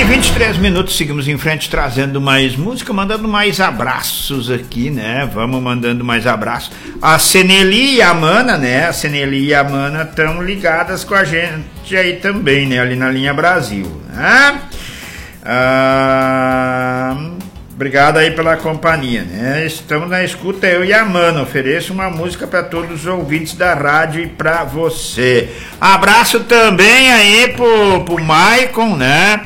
Meio-dia e 23 minutos, seguimos em frente trazendo mais música, mandando mais abraços aqui, né? Vamos mandando mais abraços. A Seneli e a Mana, né? A Seneli e a Mana estão ligadas com a gente aí também, né? Ali na linha Brasil, né? Obrigado aí pela companhia, né? Estamos na escuta, eu e a Mana. Ofereço uma música para todos os ouvintes da rádio e para você. Abraço também aí pro Maicon, né?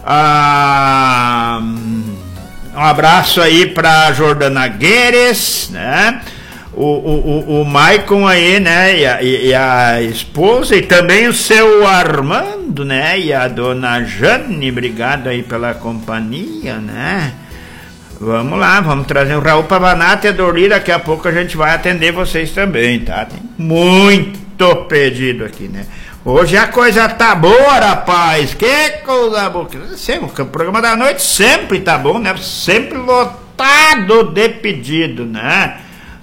Um abraço aí para Jordana Guedes, né? O Maicon aí, né? E a esposa e também o seu Armando, né? E a dona Jane, obrigado aí pela companhia, né? Vamos lá, vamos trazer o Raul Pavanato e a Dori. Daqui a pouco a gente vai atender vocês também, tá? Tem muito pedido aqui, né? Hoje a coisa tá boa, rapaz. Que coisa boa. Sempre, o programa da noite sempre tá bom, né? Sempre lotado de pedido, né?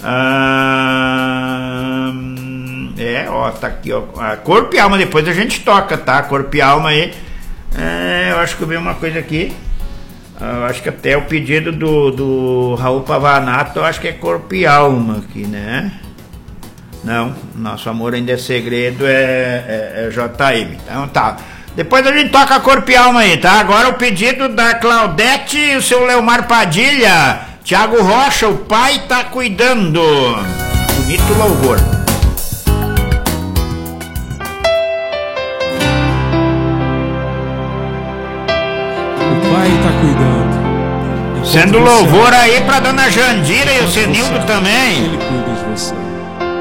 Ó, tá aqui, ó. Corpo e Alma, depois a gente toca, tá? Corpo e Alma aí. Eu acho que eu vi uma coisa aqui. Eu acho que até o pedido do Raul Pavanato, eu acho que é Corpo e Alma aqui, né? Não, Nosso Amor Ainda é Segredo é JM. Então tá. Depois a gente toca Corpo e Alma aí, tá? Agora o pedido da Claudete e o seu Leomar Padilha. Tiago Rocha, o pai tá cuidando. Bonito louvor. O pai tá cuidando. Sendo louvor aí pra dona Jandira e o Senildo também. Ele cuida